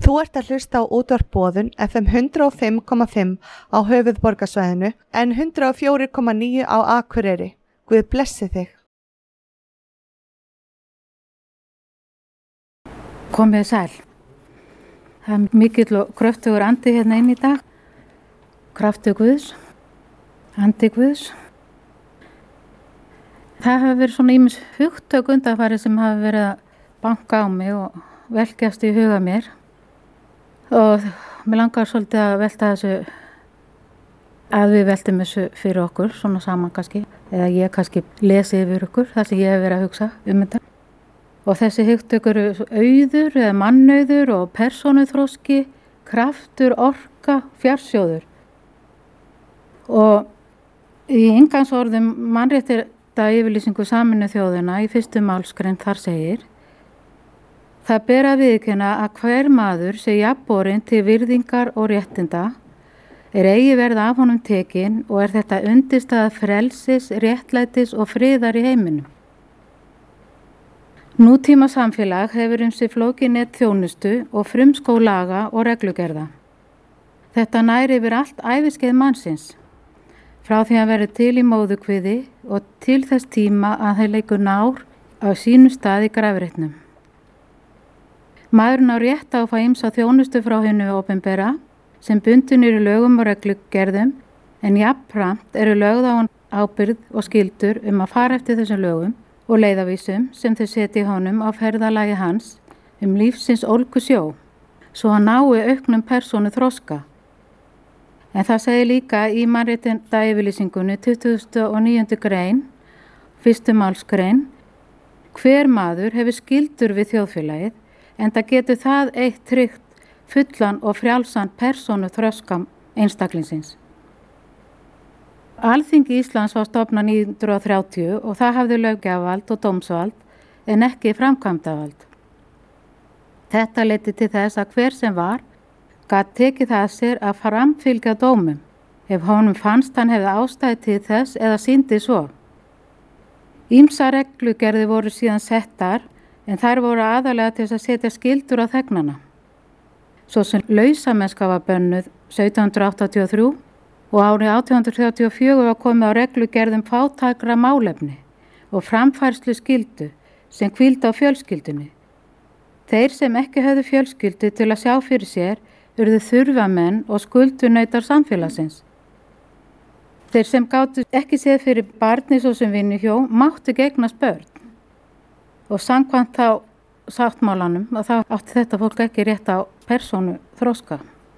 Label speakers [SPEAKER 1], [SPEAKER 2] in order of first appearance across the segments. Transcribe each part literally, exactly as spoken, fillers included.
[SPEAKER 1] Þú ert að hlusta á útvarp Boðun F M hundrað og fimm komma fimm á höfuðborgarsvæðinu en hundrað og fjögur komma níu á Akureyri. Guð blessi þig.
[SPEAKER 2] Komið sæl. Það er mikill og kröftugur andi hérna inn í dag. Kraftur Guðs, andi Guðs. Það hafa verið svona ýmis hugtök undanfari sem hafa verið að banka á mig og velkjast í huga mér. Og mér langar svolítið að velta þessu, að við veltum þessu fyrir okkur, svona saman kannski. Eða ég kannski lesi yfir okkur, það sem ég hef verið að hugsa um þetta. Og þessi hugtök eru auður eða mannauður og persónuþroski, kraftur, orka, fjarsjóður. Og í inngangsorðum mannréttindayfirlýsingu Sameinuðu þjóðanna í fyrstu málsgrein þar segir: Það ber að viðurkenna að hver maður sé jafnborinn til virðingar og réttinda, er eigi verða af honum tekin og er þetta undirstaða frelsis, réttlætis og friðar í heiminum. Nútíma samfélag hefur um sig flókið net þjónustu og frumskóg laga og reglugerða. Þetta nær yfir allt æviskeið mannsins, frá því að vera til í móðurkviði og til þess tíma að þeir leikur nár á sínum stað í grafreitnum. Maðurinn á rétt á að fá ýmsa þjónustu frá hinu opinbera sem bundin eru lögum og reglugerðum en jafnframt eru lögð á hann ábyrgð og skyldur um að fara eftir þessum lögum og leiðavísum sem þau setja honum á ferðalagi hans um lífsins ólgu sjó, svo hann nái auknum persónu þroska. En það segir líka í mannréttindayfirlýsingunni tuttugasta og níundu grein, fyrstu málsgrein: Hver maður hefur skyldur við þjóðfélagið, en það getur það eitt tryggt fullan og frjálsan persónu þroska einstaklingsins. Alþingi Íslands var stofnað nítján hundruð og þrjátíu og það hafði löggjafavald og dómsvald en ekki framkvæmdavald. Þetta leiddi til þess að hver sem var gat tekið það að sér að framfylgja dómum ef honum fannst hann hefði ástæði til þess eða sýndi svo. Ýmsar reglugerðir voru síðan settar en þær voru aðalega til þess að setja skyldur á þegnana. Svo sem lausamennska var bönnuð sautján hundruð áttatíu og þrjú og árið átján hundruð þrjátíu og fjögur var komið á reglugerðum fátækra málefni og framfærslu skyldu sem hvíldi á fjölskyldunni. Þeir sem ekki höfðu fjölskyldu til að sjá fyrir sér urðu þurfamenn og skuldunautar samfélagsins. Þeir sem gátu ekki séð fyrir barni svo sem vinnuhjó máttu eignast börn. Og samkvæmt þá sáttmálanum að þá átti þetta fólk ekki rétt á persónu þroska.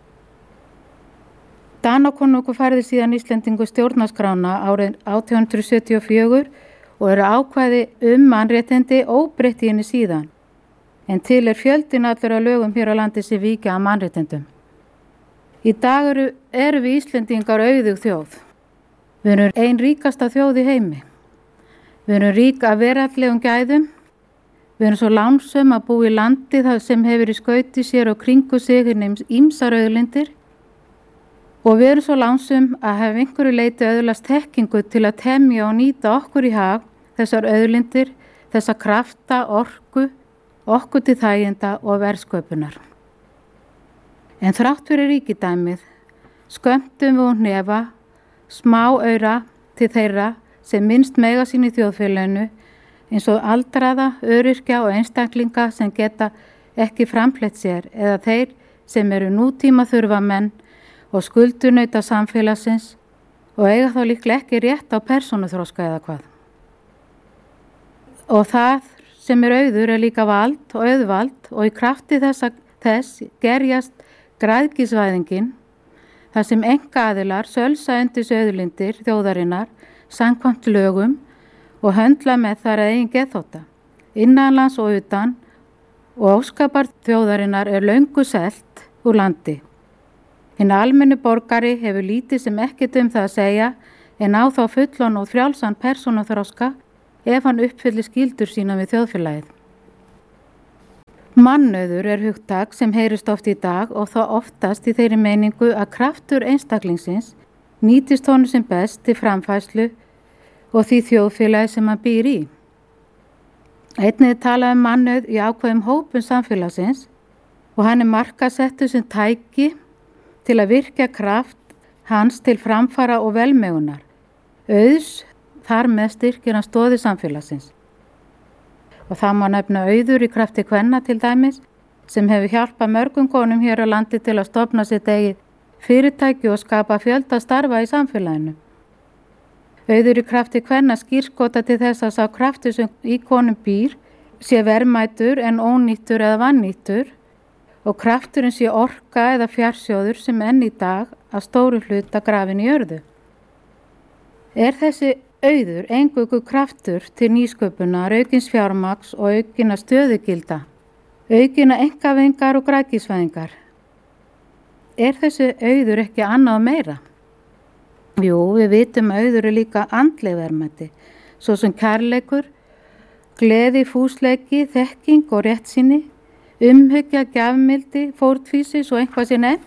[SPEAKER 2] Danakonungur færði síðan Íslendingu stjórnarskrána árið átján hundruð sjötíu og fjögur og eru ákvæði um mannréttindi óbreytt í henni síðan. En til er fjöldinn allur af lögum hér á landi sem víkja að mannréttindum. Í dag eru, eru við Íslendingar auðug þjóð. Við erum ein ríkasta þjóð í heimi. Við erum rík af veraldlegum gæðum. Við erum svo lánsöm að búa í landi það sem hefur í skauti sér og kringu sig hinum ýmsar auðlindir og við erum svo lánsöm að hafa einhverju leyti öðlast þekkingu til að temja og nýta okkur í hag þessar auðlindir, þessa krafta, orku, okkur til þæginda og verðsköpunar. En þrátt fyrir ríkidæmið skömmtum við og hnefa smá aura til þeirra sem minnst mega sín í þjóðfélaginu eins og aldraða, öryrkja og einstaklinga sem geta ekki framfleytt sér eða þeir sem eru nútíma þurfamenn og skuldunauta samfélagsins og eiga þá líklega ekki rétt á persónuþroska eða hvað. Og það sem er auður er líka vald og auðvald og í krafti þessa, þess gerjast græðgisvæðingin þar sem einkaaðilar sölsa undir auðlindir þjóðarinnar samkvæmt lögum og höndla með þar að eigin geðþótta, innanlands og utan og óskapar þjóðarinnar er löngu selt úr landi. Hinn almennu borgari hefur lítið sem ekkert um það að segja en á þá fullan og frjálsan persónuþroska ef hann uppfyllir skyldur sína við þjóðfélagið. Mannauður er hugtak sem heyrist oft í dag og þá oftast í þeirri meiningu að kraftur einstaklingsins nýtist honum sem best til framfærslu og því þjóðfélagi sem hann býr í. Einnig er talað um mannauð í ákveðum hópum samfélagsins og hann er markasettur sem tæki til að virkja kraft hans til framfara og velmegunar. Auðs þar með styrkir hann stoði samfélagsins. Og það má nefna auður í krafti kvenna til dæmis sem hefur hjálpað mörgum konum hér á landi til að stofna sitt eigið fyrirtæki og skapa fjölda starfa í samfélaginu. Auður í krafti kvenna skírskota til þess að sá kraftur sem í konum býr sé verðmætur en ónýttur eða vannýttur og krafturinn sé orka eða fjarsjóður sem enn í dag að stóru hluta grafin í jörðu. Er þessi auður eingöngu kraftur til nýsköpunar, aukins fjármagns og aukina stöðugilda, aukina einkavæðingar og græðgisvæðingar? Er þessi auður ekki annað og meira? Jú, við vitum að auður er líka andleg verðmæti, svo sem kærleikur, gleði, fúsleiki, þekking og réttsýni, umhyggja, gjafmildi, fórnfýsis og eitthvað sé nefnt.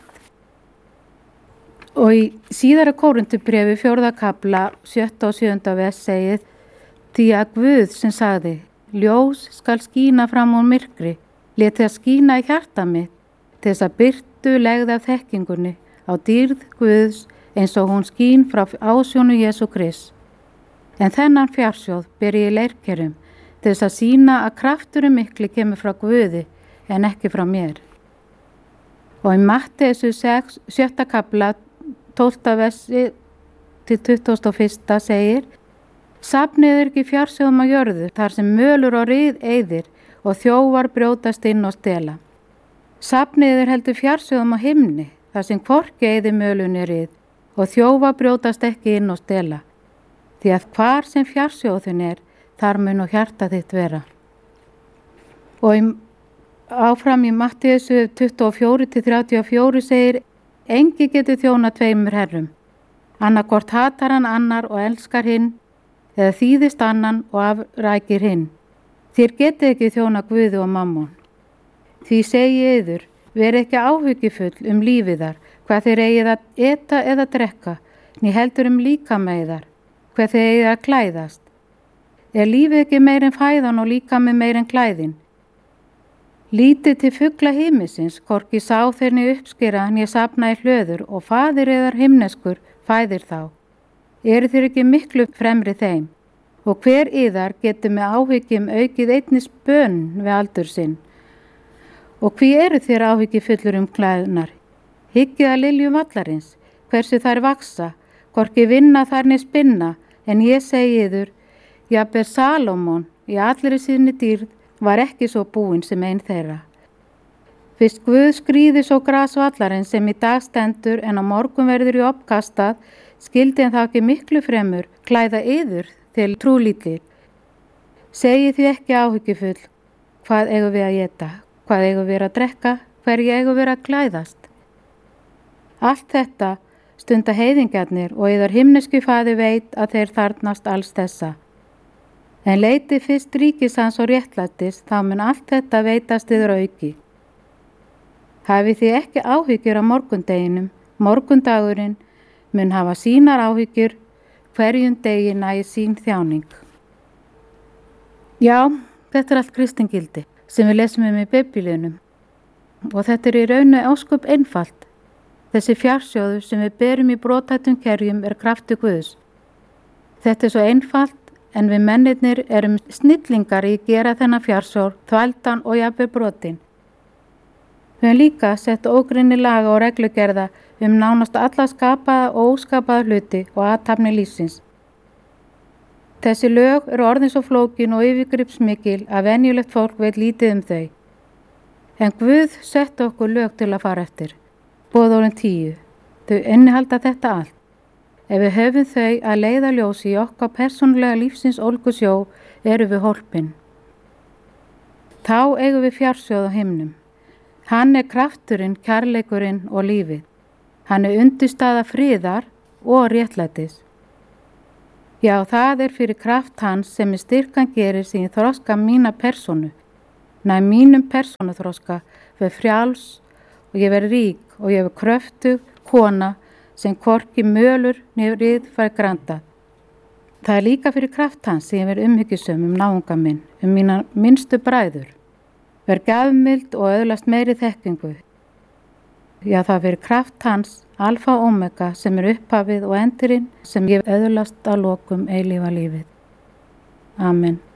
[SPEAKER 2] Og í síðara Kórinthubréfi fjórða kafla sjötta og sjöunda vers segir: því að Guð sem sagði, ljós skal skína fram úr myrkri, lét það skína í hjarta mitt til þess að birtu legði af þekkingunni á dýrð Guðs eins og hún skín frá ásjónu Jesú Krist. En þennan fjarsjóð ber ég í leirkerum til þess að sína að krafturinn mikli kemur frá Guði en ekki frá mér. Og í Matteusar sex, sjötta kafla tólfta versi til tuttugasta og fyrsta segir: safnið er ekki fjarsjóðum á jörðu þar sem mölur og ryð eyðir og þjófar brjótast inn og stela. Safnið er heldur fjarsjóðum á himni þar sem hvorki eyðir mölunni ryð og þjófar brjótast ekki inn og stela. Því að hvar sem fjarsjóðun er, þar mun og hjarta þitt vera. Og í, áfram í Matteusar tuttugu og fjögur til þrjátíu og fjögur segir: engi getur þjónað tveimur herrum. Annaðhvort hatar hann annar og elskar hinn, eða þýðist annan og afrækir hinn. Þér getið ekki þjónað Guði og mammon. Því segi ég yður, verið ekki áhyggjufull um lífiðar, hvað þeir eigið að eta eða drekka, né heldur um líkama yðar, hvað þeir eigið að klæðast. Er lífið ekki meir en fæðan og líkami meir en klæðin? Lítið til fugla himmisins, hvorki sá þeir né uppskera né safna í hlöður og faðir eðar himneskur fæðir þá. Eru þeir ekki miklu fremri þeim? Og hver yðar getur með áhyggjum aukið einni spön við aldur sinn? Og hví eru þér áhyggjufullur um klæðnar? Hyggið að liljum vallarins, hversu þær vaksa, hvorki vinna þær né spinna, en ég segi yður, jafnvel Salómon í allri sinni dýrð var ekki svo búinn sem ein þeirra. Fyrst Guð skrýði svo gras vallarins sem í dag stendur en á morgun verður í uppkastað, skildi en þá ekki miklu fremur klæða yður til trúlítið. Segi því ekki áhyggjufull, hvað eigum við að éta, hvað eigum við að drekka, hverju eigum við að klæðast. Allt þetta stunda heiðingjarnir og yðar himnesku faðir veit að þeir þarnast alls þessa. En leitið fyrst ríkis hans og réttlætis, þá mun allt þetta veitast yður auki. Hafið þið ekki áhyggjur á morgundeginum, morgundagurinn mun hafa sínar áhyggjur, hverjum degi nægir sín þjáning. Já, þetta er allt kristingildi sem við lesum um í Biblíunum og þetta er í raunu ósköp einfalt. Þessi fjarsjóður sem við berum í brothættum kerjum er krafti Guðs. Þetta er svo einfalt en við mennirnir erum snillingar í gera þennan fjarsjóð, þvældan og jafnvel brotin. Við höfum líka sett ógrynni laga og reglugerða um nánast alla skapaða og óskapaða hluti og athafni lífsins. Þessi lög eru orðin svo flókin og yfirgripsmikil að venjulegt fólk veit lítið um þau. En Guð setti okkur lög til að fara eftir. Boðorðin tíu. Þau innihalda þetta allt. Ef við höfum þau að leiða ljósi í okkar persónulega lífsins ólgusjó, eru við hólpin. Þá eigum við fjarsjóð á himnum. Hann er krafturinn, kærleikurinn og lífið. Hann er undirstaða friðar og réttlætis. Já, það er fyrir kraft hans sem er styrkan gerir sem ég þroska mína persónu. Næ mínum persónu þroska fyrir frjáls og ég verð rík og ég verð kröftug kona sem hvorki mölur nefrið fær granda. Það er líka fyrir kraft hans sem ég verð umhyggjusum um náunga minn, um mína minnstu bræður. Ver gafmild og öðlast meiri þekkingu. Já, það fyrir kraft hans, alfa og omega, sem er upphafið og endurinn, sem ég öðlast að lokum eilífa lífið. Amen.